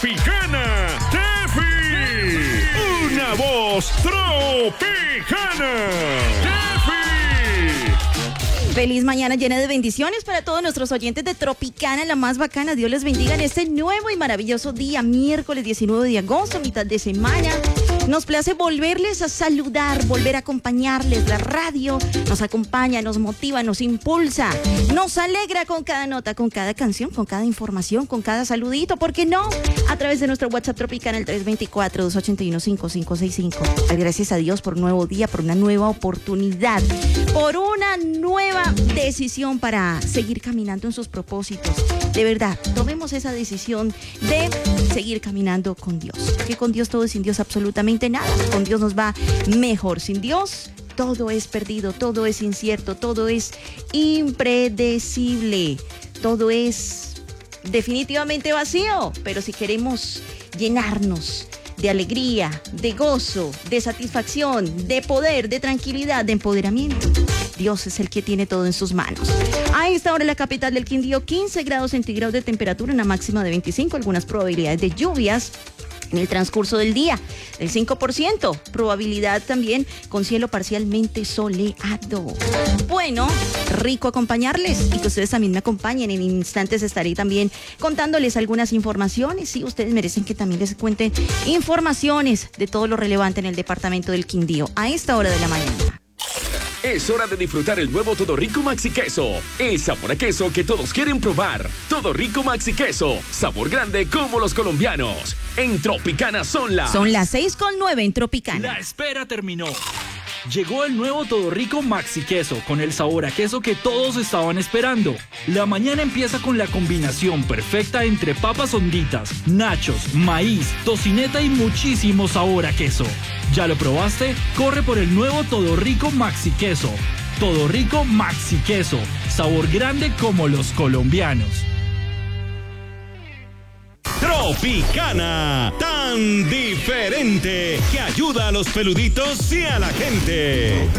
Tropicana Tefi. Una voz tropicana. Tefi. Feliz mañana llena de bendiciones para todos nuestros oyentes de Tropicana, la más bacana. Dios les bendiga en este nuevo y maravilloso día, miércoles 19 de agosto, mitad de semana. Nos place volverles a saludar, volver a acompañarles. La radio nos acompaña, nos motiva, nos impulsa, nos alegra con cada nota, con cada canción, con cada información, con cada saludito. ¿Por qué no? A través de nuestro WhatsApp Tropicana, el 324-281-5565. Gracias a Dios por un nuevo día, por una nueva oportunidad, por una nueva decisión para seguir caminando en sus propósitos. De verdad, tomemos esa decisión de seguir caminando con Dios. Que con Dios todo, sin Dios absolutamente nada. Con Dios nos va mejor. Sin Dios todo es perdido, todo es incierto, todo es impredecible, todo es definitivamente vacío. Pero si queremos llenarnos de alegría, de gozo, de satisfacción, de poder, de tranquilidad, de empoderamiento, Dios es el que tiene todo en sus manos. A esta hora en la capital del Quindío, 15 grados centígrados de temperatura, una máxima de 25, algunas probabilidades de lluvias en el transcurso del día, del 5%, probabilidad también con cielo parcialmente soleado. Bueno, rico acompañarles y que ustedes también me acompañen. En instantes estaré también contándoles algunas informaciones. Sí, ustedes merecen que también les cuenten informaciones de todo lo relevante en el departamento del Quindío a esta hora de la mañana. Es hora de disfrutar el nuevo Todo Rico Maxi Queso. El sabor a queso que todos quieren probar. Todo Rico Maxi Queso. Sabor grande como los colombianos. En Tropicana son las 6:09 en Tropicana. La espera terminó. Llegó el nuevo Todo Rico Maxi Queso con el sabor a queso que todos estaban esperando. La mañana empieza con la combinación perfecta entre papas honditas, nachos, maíz, tocineta y muchísimo sabor a queso. ¿Ya lo probaste? Corre por el nuevo Todo Rico Maxi Queso. Todo Rico Maxi Queso. Sabor grande como los colombianos. Tropicana, tan diferente que ayuda a los peluditos y a la gente.